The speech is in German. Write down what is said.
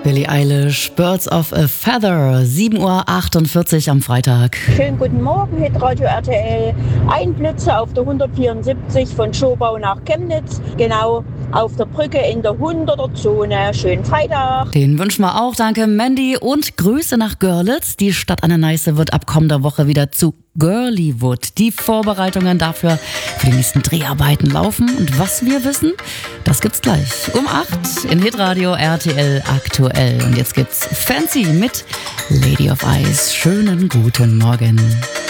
Billie Eilish, Birds of a Feather, 7:48 Uhr am Freitag. Schönen guten Morgen, Hitradio RTL. Einblitze auf der 174 von Schobau nach Chemnitz, genau auf der Brücke in der 100er Zone. Schönen Freitag. Den wünschen wir auch, danke Mandy. Und Grüße nach Görlitz. Die Stadt an der Neiße wird ab kommender Woche wieder zu Girlywood. Die Vorbereitungen dafür für die nächsten Dreharbeiten laufen. Und was wir wissen, das gibt's gleich um 8 in Hitradio RTL aktuell. Und jetzt gibt's Fancy mit Lady of Ice. Schönen guten Morgen.